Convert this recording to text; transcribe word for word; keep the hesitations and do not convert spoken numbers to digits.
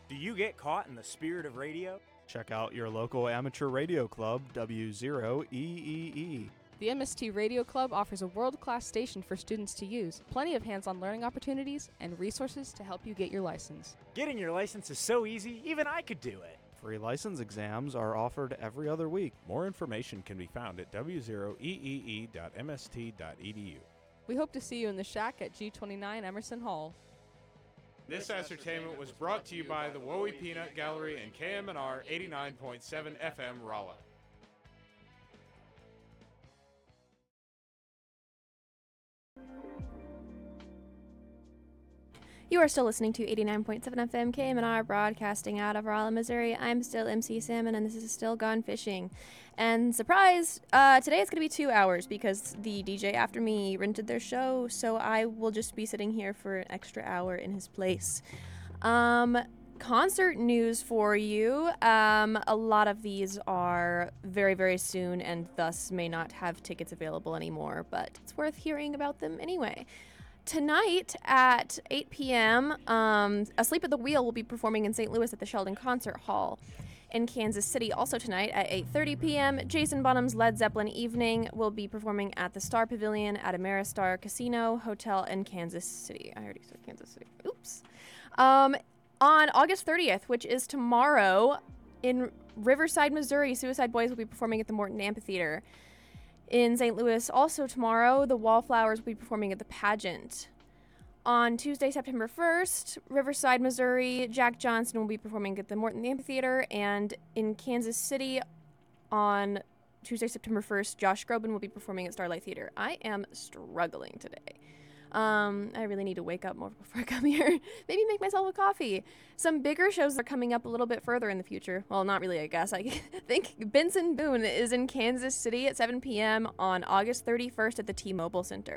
Do you get caught in the spirit of radio? Check out your local amateur radio club, W zero E E E. The M S T Radio Club offers a world-class station for students to use, plenty of hands-on learning opportunities, and resources to help you get your license. Getting your license is so easy, even I could do it. Free license exams are offered every other week. More information can be found at w zero e e e dot m s t dot e d u. We hope to see you in the shack at G twenty-nine Emerson Hall. This ascertainment was brought to you by the Wowie Peanut Gallery and K M N R eighty-nine point seven F M Rolla. You are still listening to eighty-nine point seven F M K M N R, broadcasting out of Rolla, Missouri. I'm still M C Salmon, and this is Still Gone Fishing. And surprise, uh, today it's going to be two hours because the D J after me rented their show, so I will just be sitting here for an extra hour in his place. Um, concert news for you. Um, a lot of these are very, very soon and thus may not have tickets available anymore, but it's worth hearing about them anyway. Tonight at eight p.m., um, Asleep at the Wheel will be performing in Saint Louis at the Sheldon Concert Hall. In Kansas City, also tonight at eight thirty p.m., Jason Bonham's Led Zeppelin Evening will be performing at the Star Pavilion at Ameristar Casino Hotel in Kansas City. I already said Kansas City. Oops. Um, on August thirtieth, which is tomorrow, in Riverside, Missouri, Suicide Boys will be performing at the Morton Amphitheater. In Saint Louis, also tomorrow, the Wallflowers will be performing at the Pageant. On Tuesday, September first, Riverside, Missouri, Jack Johnson will be performing at the Morton Amphitheater. And in Kansas City, on Tuesday, September first, Josh Groban will be performing at Starlight Theater. I am struggling today. Um, I really need to wake up more before I come here. Maybe make myself a coffee. Some bigger shows are coming up a little bit further in the future. Well, not really, I guess. I think Benson Boone is in Kansas City at seven p.m. on August thirty-first at the T-Mobile Center.